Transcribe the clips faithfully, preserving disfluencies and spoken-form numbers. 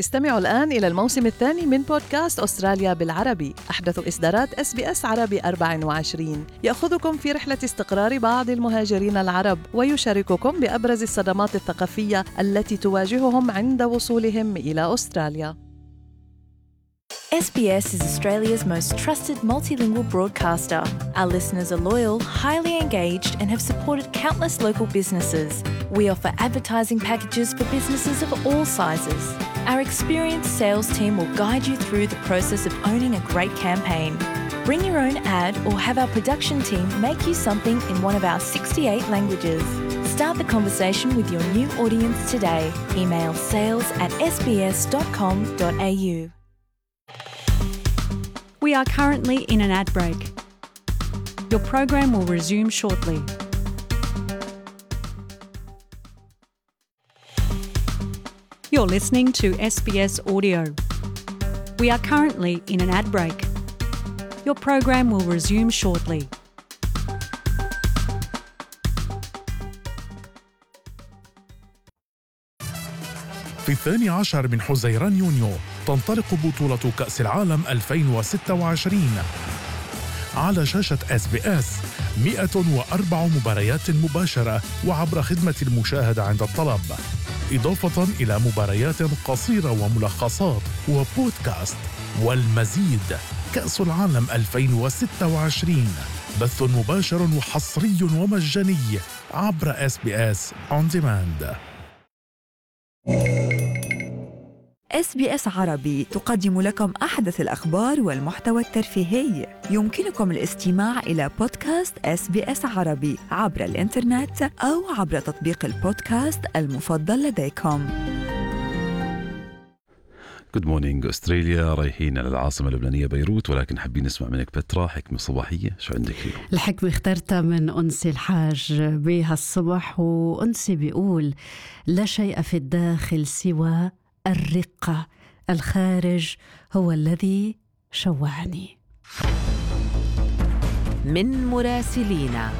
استمعوا الآن إلى الموسم الثاني من بودكاست أستراليا بالعربي، أحدث إصدارات إس بي إس عربي أربعة وعشرين، يأخذكم في رحلة استقرار بعض المهاجرين العرب ويشارككم بأبرز الصدمات الثقافية التي تواجههم عند وصولهم إلى أستراليا. S B S is Australia's most trusted multilingual broadcaster. Our listeners are loyal, highly engaged, and have supported countless local businesses. We offer advertising packages for businesses of all sizes. Our experienced sales team will guide you through the process of owning a great campaign. Bring your own ad or have our production team make you something in one of our sixty-eight languages. Start the conversation with your new audience today. Email sales at s b s dot com dot a u. We are currently in an ad break. Your program will resume shortly. You're listening to S B S Audio. We are currently in an ad break. Your program will resume shortly. في الثاني عشر من حزيران يونيو تنطلق بطولة كأس العالم ألفين وستة وعشرين على شاشة إس بي إس. مئة وأربع مباريات مباشرة وعبر خدمة المشاهدة عند الطلب، إضافة إلى مباريات قصيرة وملخصات وبودكاست والمزيد. كأس العالم ألفين وستة وعشرين بث مباشر وحصري ومجاني عبر إس بي إس On Demand. إس بي إس عربي تقدم لكم أحدث الأخبار والمحتوى الترفيهي. يمكنكم الاستماع إلى بودكاست إس بي إس عربي عبر الإنترنت أو عبر تطبيق البودكاست المفضل لديكم. Good morning أستراليا، رايحين على العاصمة اللبنانية بيروت، ولكن حابين نسمع منك بترا حكمة صباحية. شو عندك اليوم؟ الحكمة اخترتها من أنسي الحاج بهالصبح، وأنسي بيقول: لا شيء في الداخل سوى الرقة، الخارج هو الذي شوعني. من مراسلينا.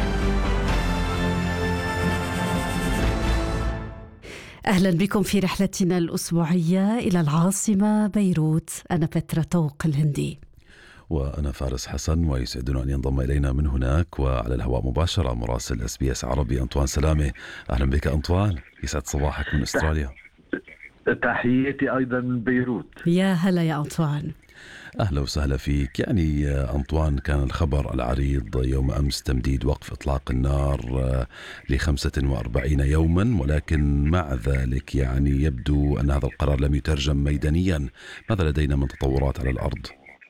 أهلا بكم في رحلتنا الأسبوعية إلى العاصمة بيروت. أنا بترا طوق الهندي. وأنا فارس حسن، ويسعدنا أن ينضم إلينا من هناك وعلى الهواء مباشرة مراسل إس بي إس عربي أنطوان سلامة. أهلا بك أنطوان، يسعد صباحك من أستراليا. تحياتي أيضا من بيروت. يا هلا يا أنطوان. أهلا وسهلا فيك. يعني أنطوان، كان الخبر العريض يوم أمس تمديد وقف إطلاق النار لخمسة وأربعين يوما، ولكن مع ذلك يعني يبدو أن هذا القرار لم يترجم ميدانيا. ماذا لدينا من تطورات على الأرض؟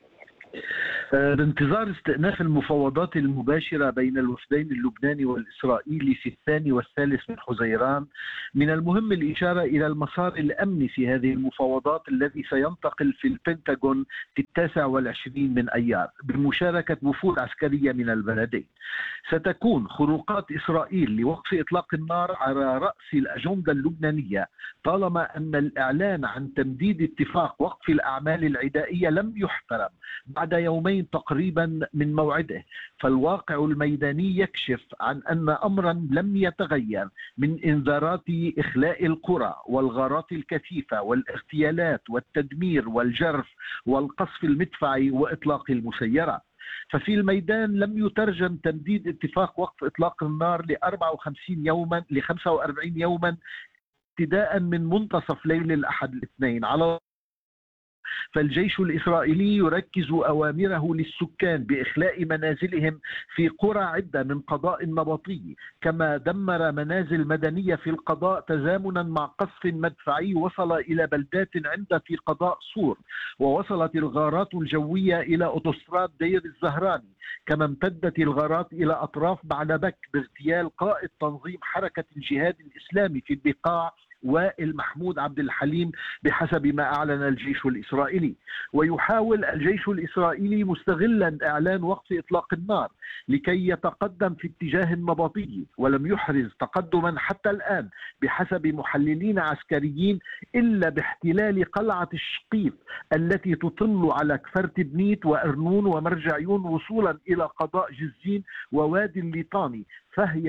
بانتظار استئناف المفاوضات المباشرة بين الوفدين اللبناني والإسرائيلي في الثاني والثالث من حزيران، من المهم الإشارة إلى المسار الأمني في هذه المفاوضات الذي سينتقل في البنتاغون في التاسع والعشرين من أيار بمشاركة وفود عسكرية من البلدين. ستكون خروقات إسرائيل لوقف إطلاق النار على رأس الأجندة اللبنانية، طالما أن الإعلان عن تمديد اتفاق وقف الأعمال العدائية لم يحترم بعد يومين تقريبا من موعده. فالواقع الميداني يكشف عن أن أمرا لم يتغير من إنذارات إخلاء القرى والغارات الكثيفة والاغتيالات والتدمير والجرف والقصف المدفعي وإطلاق المسيرات. ففي الميدان لم يترجم تمديد اتفاق وقف إطلاق النار ل أربعة وخمسين يوما ل خمسة وأربعين يوما ابتداء من منتصف ليل الأحد الاثنين. على فالجيش الإسرائيلي يركز أوامره للسكان بإخلاء منازلهم في قرى عدة من قضاء النبطي، كما دمر منازل مدنية في القضاء تزامنا مع قصف مدفعي وصل إلى بلدات عند في قضاء صور. ووصلت الغارات الجوية إلى أوتوستراد دير الزهراني، كما امتدت الغارات إلى أطراف بعلبك باغتيال قائد تنظيم حركة الجهاد الإسلامي في البقاع وائل محمود عبد الحليم بحسب ما أعلن الجيش الإسرائيلي. ويحاول الجيش الإسرائيلي مستغلا إعلان وقف إطلاق النار لكي يتقدم في اتجاه النبطي، ولم يحرز تقدما حتى الآن بحسب محللين عسكريين إلا باحتلال قلعة الشقيف التي تطل على كفرت بنيت وأرنون ومرجعيون وصولا إلى قضاء جزين ووادي الليطاني، فهي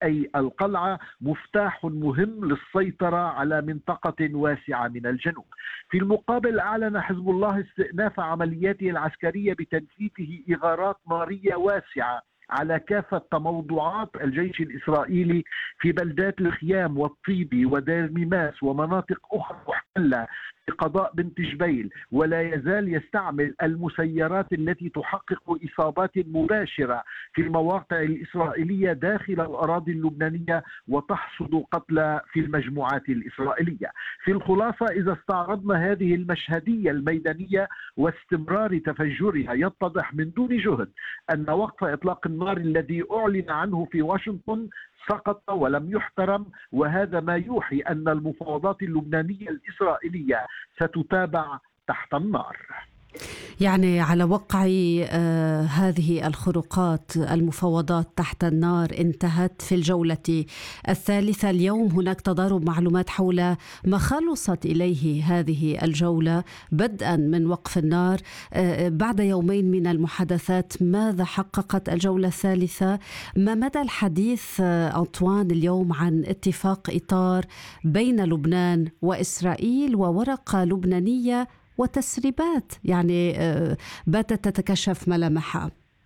أي القلعة مفتاح مهم للسيطرة على منطقة واسعة من الجنوب. في المقابل أعلن حزب الله استئناف عملياته العسكرية بتنفيذه إغارات نارية واسعة على كافة تموضعات الجيش الإسرائيلي في بلدات الخيام والطيبي ودير ميماس ومناطق أخرى محتلة قضاء بنت جبيل، ولا يزال يستعمل المسيرات التي تحقق إصابات مباشرة في المواقع الإسرائيلية داخل الأراضي اللبنانية وتحصد قتلى في المجموعات الإسرائيلية. في الخلاصة، إذا استعرضنا هذه المشهدية الميدانية واستمرار تفجرها، يتضح من دون جهد أن وقف إطلاق النار الذي أعلن عنه في واشنطن سقط ولم يحترم، وهذا ما يوحي أن المفاوضات اللبنانية الإسرائيلية ستتابع تحت النار. يعني على وقع آه هذه الخروقات المفاوضات تحت النار انتهت في الجولة الثالثة اليوم. هناك تضارب معلومات حول ما خلصت إليه هذه الجولة بدءا من وقف النار. آه بعد يومين من المحادثات، ماذا حققت الجولة الثالثة؟ ما مدى الحديث آه أنطوان اليوم عن اتفاق إطار بين لبنان وإسرائيل وورقة لبنانية وتسريبات يعني باتت تتكشف ملامحها؟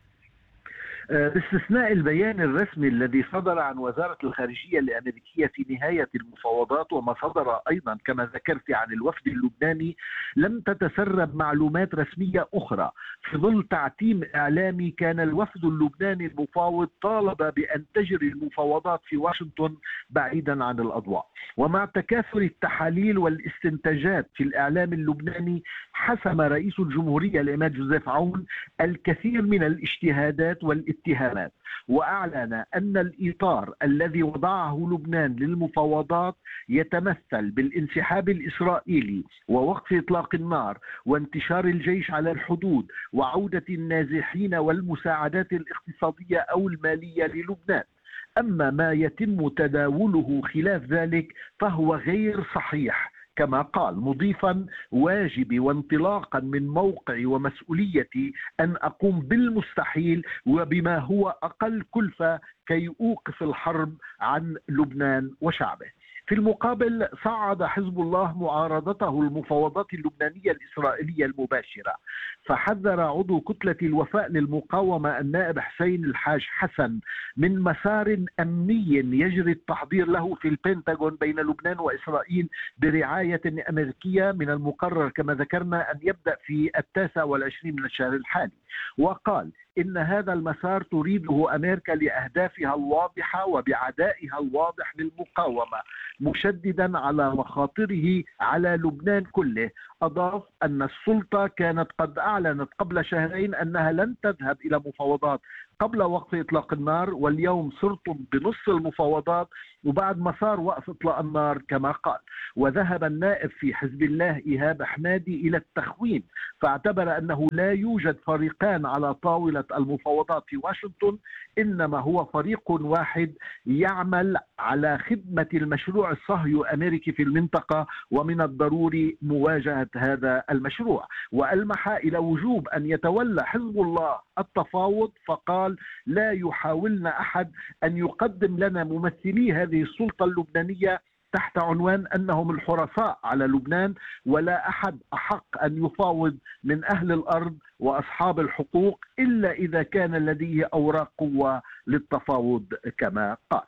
باستثناء البيان الرسمي الذي صدر عن وزارة الخارجية الأمريكية في نهاية المفاوضات، وما صدر أيضا كما ذكرت عن الوفد اللبناني، لم تتسرب معلومات رسمية أخرى. في ظل تعتيم إعلامي، كان الوفد اللبناني المفاوض طالب بأن تجري المفاوضات في واشنطن بعيدا عن الأضواء. ومع تكاثر التحاليل والاستنتاجات في الإعلام اللبناني، حسم رئيس الجمهورية العماد جوزيف عون الكثير من الاجتهادات والاتهامات، وأعلن أن الإطار الذي وضعه لبنان للمفاوضات يتمثل بالانسحاب الإسرائيلي ووقف إطلاق النار وانتشار الجيش على الحدود وعودة النازحين والمساعدات الاقتصادية أو المالية للبنان. أما ما يتم تداوله خلاف ذلك فهو غير صحيح، كما قال، مضيفا: واجبي وانطلاقا من موقعي ومسؤوليتي أن أقوم بالمستحيل وبما هو أقل كلفة كي أوقف الحرب عن لبنان وشعبه. في المقابل، صعد حزب الله معارضته المفاوضات اللبنانية الإسرائيلية المباشرة، فحذر عضو كتلة الوفاء للمقاومة النائب حسين الحاج حسن من مسار أمني يجري التحضير له في البنتاغون بين لبنان وإسرائيل برعاية أمريكية، من المقرر كما ذكرنا أن يبدأ في التاسع والعشرين من الشهر الحالي. وقال إن هذا المسار تريده أمريكا لأهدافها الواضحة وبعدائها الواضح للمقاومة، مشددا على مخاطره على لبنان كله. أضاف أن السلطة كانت قد أعلنت قبل شهرين أنها لن تذهب إلى مفاوضات قبل وقف إطلاق النار، واليوم صرتم بنص المفاوضات وبعد مسار وقف إطلاق النار كما قال. وذهب النائب في حزب الله إيهاب حمادي إلى التخوين، فاعتبر أنه لا يوجد فريقان على طاولة المفاوضات في واشنطن، إنما هو فريق واحد يعمل على خدمة المشروع الصهيوني الأمريكي في المنطقة، ومن الضروري مواجهة هذا المشروع. وألمح إلى وجوب أن يتولى حزب الله التفاوض، فقال: لا يحاولنا أحد أن يقدم لنا ممثلي هذه السلطة اللبنانية تحت عنوان أنهم الحرساء على لبنان، ولا أحد أحق أن يفاوض من أهل الأرض وأصحاب الحقوق إلا إذا كان لديه أوراق قوة للتفاوض كما قال.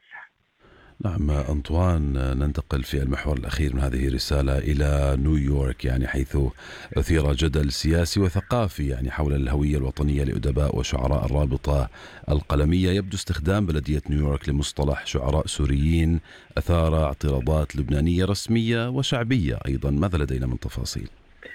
نعم أنطوان، ننتقل في المحور الأخير من هذه الرسالة إلى نيويورك، يعني حيث أثير جدل سياسي وثقافي يعني حول الهوية الوطنية لأدباء وشعراء الرابطة القلمية. يبدو استخدام بلدية نيويورك لمصطلح شعراء سوريين أثار اعتراضات لبنانية رسمية وشعبية أيضا. ماذا لدينا من تفاصيل؟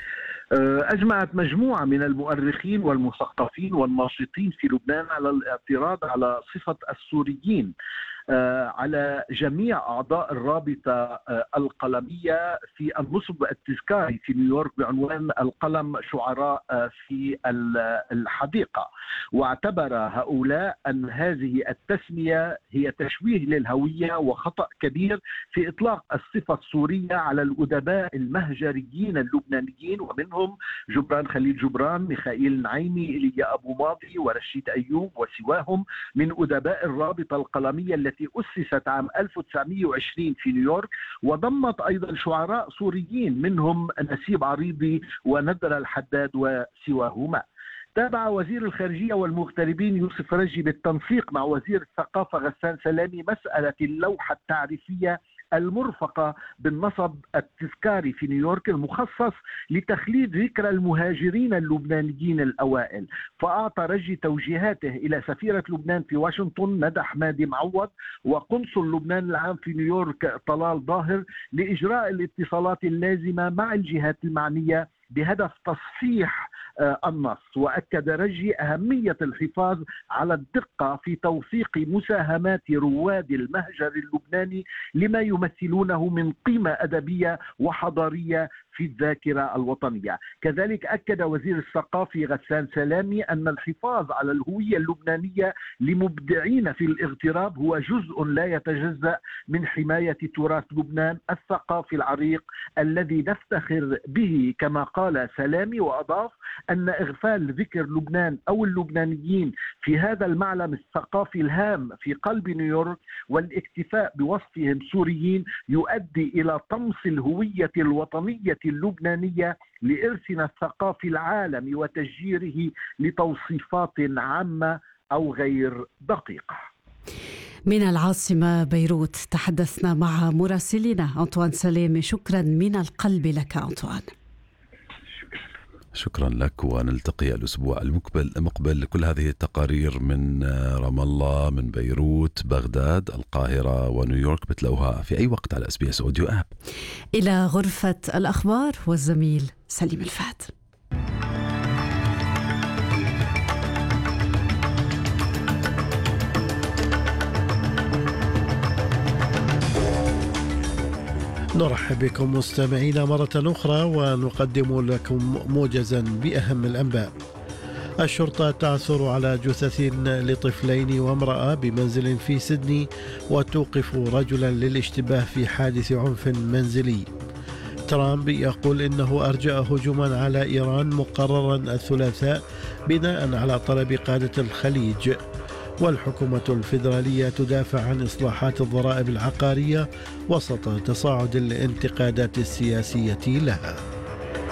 أجمعت مجموعة من المؤرخين والمثقفين والناشطين في لبنان على الاعتراض على صفة السوريين على جميع أعضاء الرابطة القلمية في النصب التذكاري في نيويورك بعنوان القلم شعراء في الحديقة. واعتبر هؤلاء أن هذه التسمية هي تشويه للهوية وخطأ كبير في إطلاق الصفة السورية على الأدباء المهجريين اللبنانيين، ومنهم جبران خليل جبران، ميخائيل نعيمي، إيليا أبو ماضي ورشيد أيوب وسواهم من أدباء الرابطة القلمية التي التي أسست عام ألف وتسعمئة وعشرين في نيويورك، وضمت أيضا شعراء سوريين منهم نسيب عريضي وندر الحداد وسواهما. تابع وزير الخارجية والمغتربين يوسف رجي بالتنسيق مع وزير الثقافة غسان سلامي مسألة اللوحة التعريفية المرفقة بالنصب التذكاري في نيويورك المخصص لتخليد ذكرى المهاجرين اللبنانيين الأوائل. فأعطى رجي توجيهاته إلى سفيرة لبنان في واشنطن ندى حمادي معوض وقنصل لبنان العام في نيويورك طلال ظاهر لإجراء الاتصالات اللازمة مع الجهات المعنية بهدف تصحيح النص. وأكد رجي أهمية الحفاظ على الدقة في توثيق مساهمات رواد المهجر اللبناني لما يمثلونه من قيمة أدبية وحضارية في الذاكرة الوطنية. كذلك أكد وزير الثقافة غسان سلامي أن الحفاظ على الهوية اللبنانية لمبدعين في الاغتراب هو جزء لا يتجزأ من حماية تراث لبنان الثقافي العريق الذي نفتخر به، كما قال سلامي. وأضاف أن إغفال ذكر لبنان أو اللبنانيين في هذا المعلم الثقافي الهام في قلب نيويورك والاكتفاء بوصفهم سوريين يؤدي إلى طمس الهوية الوطنية اللبنانية لإرثنا الثقافي العالمي وتشجيره لتوصيفات عامة أو غير دقيقة. من العاصمة بيروت تحدثنا مع مراسلنا أنطوان سلامي. شكرا من القلب لك أنطوان. شكرا لك، ونلتقي الأسبوع المقبل مقبل لكل هذه التقارير من رام الله، من بيروت، بغداد، القاهرة ونيويورك. بتلاقوها في أي وقت على إس بي إس أوديو آب. إلى غرفة الأخبار والزميل سليم الفات. نرحب بكم مستمعينا مرة أخرى ونقدم لكم موجزا بأهم الأنباء. الشرطة تعثر على جثث لطفلين وامرأة بمنزل في سيدني وتوقف رجلا للاشتباه في حادث عنف منزلي. ترامب يقول إنه أرجأ هجوما على إيران مقررا الثلاثاء بناء على طلب قادة الخليج. والحكومة الفيدرالية تدافع عن إصلاحات الضرائب العقارية وسط تصاعد الانتقادات السياسية لها.